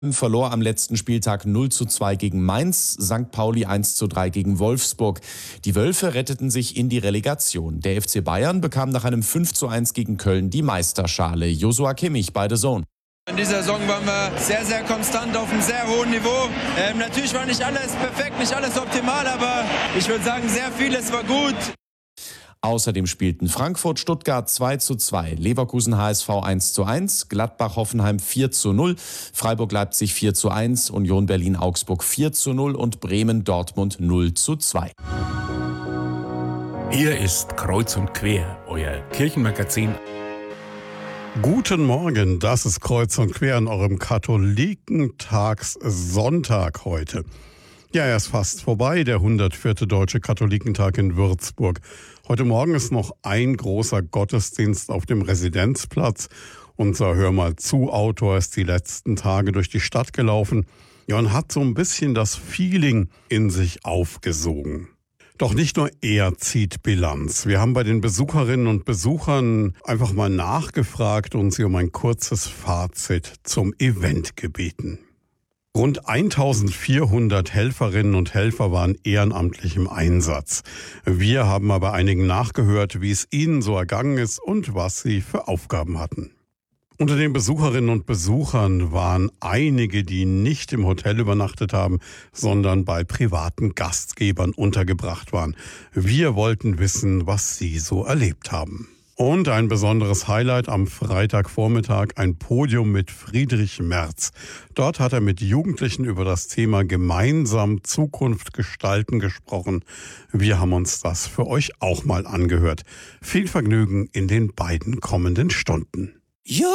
Verlor am letzten Spieltag 0:2 gegen Mainz, St. Pauli 1:3 gegen Wolfsburg. Die Wölfe retteten sich in die Relegation. Der FC Bayern bekam nach einem 5:1 gegen Köln die Meisterschale. Joshua Kimmich bei The Zone. In dieser Saison waren wir sehr, sehr konstant auf einem sehr hohen Niveau. Natürlich war nicht alles perfekt, nicht alles optimal, aber ich würde sagen, sehr vieles war gut. Außerdem spielten Frankfurt-Stuttgart 2:2, Leverkusen-HSV 1:1, Gladbach-Hoffenheim 4:0, Freiburg-Leipzig 4:1, Union Berlin-Augsburg 4:0 und Bremen-Dortmund 0:2. Hier ist Kreuz und Quer, euer Kirchenmagazin. Guten Morgen, das ist Kreuz und Quer an eurem Katholikentagssonntag heute. Ja, er ist fast vorbei, der 104. Deutsche Katholikentag in Würzburg. Heute Morgen ist noch ein großer Gottesdienst auf dem Residenzplatz. Unser Hör-mal-zu-Autor ist die letzten Tage durch die Stadt gelaufen. Ja, und hat so ein bisschen das Feeling in sich aufgesogen. Doch nicht nur er zieht Bilanz. Wir haben bei den Besucherinnen und Besuchern einfach mal nachgefragt und sie um ein kurzes Fazit zum Event gebeten. Rund 1400 Helferinnen und Helfer waren ehrenamtlich im Einsatz. Wir haben mal bei einigen nachgehört, wie es ihnen so ergangen ist und was sie für Aufgaben hatten. Unter den Besucherinnen und Besuchern waren einige, die nicht im Hotel übernachtet haben, sondern bei privaten Gastgebern untergebracht waren. Wir wollten wissen, was sie so erlebt haben. Und ein besonderes Highlight am Freitagvormittag, ein Podium mit Friedrich Merz. Dort hat er mit Jugendlichen über das Thema gemeinsam Zukunft gestalten gesprochen. Wir haben uns das für euch auch mal angehört. Viel Vergnügen in den beiden kommenden Stunden.